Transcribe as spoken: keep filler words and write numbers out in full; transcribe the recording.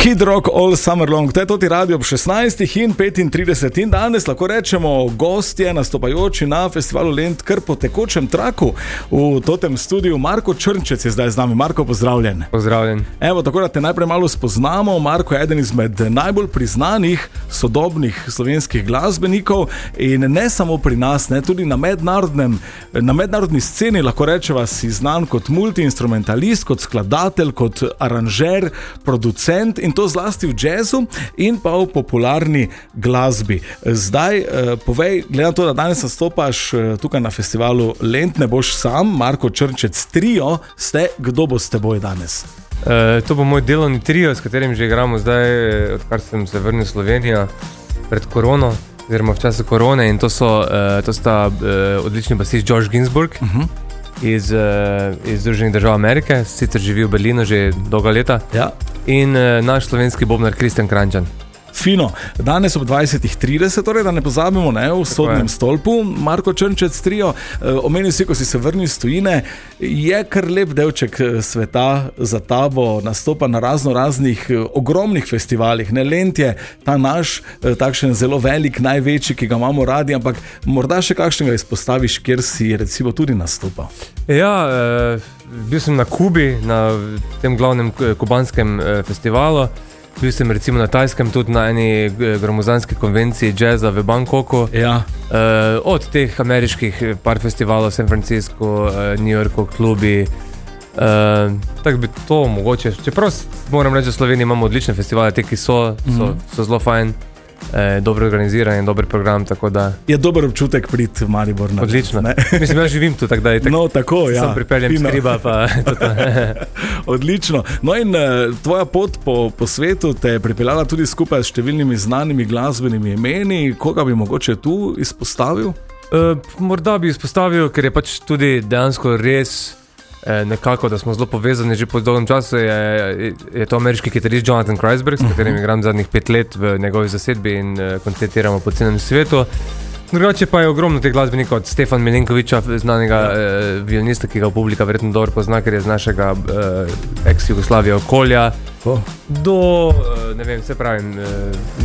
Kid Rock All Summer Long, to je toti radio ob šestnajstih in petintrideset in danes lahko rečemo gostje nastopajoči na festivalu Lent kar po tekočem traku v totem studiu. Marko Črnčec je zdaj z nami. Marko, pozdravljen. Pozdravljen. Evo, tako da te najprej malo spoznamo. Marko je eden izmed najbolj priznanih sodobnih slovenskih glasbenikov in ne samo pri nas, ne, tudi na mednarodnem, na mednarodni sceni lahko rečeva si znan kot multiinstrumentalist, kot skladatelj, kot aranžer, producent in to zlasti v jazzu in pa v popularni glasbi. Zdaj, eh, povej, glede na to, da danes nastopaš eh, tukaj na festivalu Lent, ne boš sam, Marko Črnčec trio ste, kdo bo s teboj danes? E, to bo moj delovni trio, s katerim že igramo zdaj, odkar sem se vrnil v Slovenijo pred korono, oziroma v času korone, in to so, e, to sta e, odlični basist George Ginsburg uh-huh. iz, e, iz Združenih držav Amerike, sicer živi v Berlinu že dolga leta, ja. in e, naš slovenski bobnar Kristjan Kranjčan. Fino. Danes ob dvajsetih trideset, torej da ne pozabimo, ne, v sodnem stolpu, Marko Črnčec trio. Omenil si, ko si se vrnil iz tujine, je kar lep delček sveta za tabo, nastopa na razno raznih ogromnih festivalih. Ne, Lent je ta naš, takšen zelo velik, največji, ki ga imamo radi, ampak morda še kakšnega izpostaviš, kjer si recimo tudi nastopal. Ja, eh, bil sem na Kubi, na tem glavnem kubanskem eh, festivalu. Bil sem recimo na Tajskem, tudi na eni gromozanski konvenciji jazza v Bangkoku. Ja. Uh, od teh ameriških par festivalov, San Francisco, uh, New Yorku, klubi. Uh, tako bi to mogoče. Čeprav moram reči, da v Sloveniji imamo odlične festivale, te, ki so, so, so zelo fajn, uh, dobro organizirani, dober program, tako da... Je dober občutek priti v Maribor. Odlično. Mislim, jaz živim tu, tako da je tako. No, tako, ja. Sam pripeljem skriba, pa to. Odlično. No in tvoja pot po, po svetu te je pripeljala tudi skupaj s številnimi znanimi glasbenimi imeni. Koga bi mogoče tu izpostavil? Uh, morda bi izpostavil, ker je pač tudi dejansko res eh, nekako, da smo zelo povezani že po dolgem času, je, je to ameriški kitarist Jonathan Kreisberg, s katerim igram zadnjih pet let v njegovi zasedbi in eh, koncertiramo po celem svetu. Drugače pa je ogromno teh glasbenikov, od Stefan Milenkoviča, znanega ja. eh, violinista, ki ga publika verjetno dobro pozna, ker je z našega eh, ex-Jugoslavije okolja, oh. do, eh, ne vem, se pravim, eh,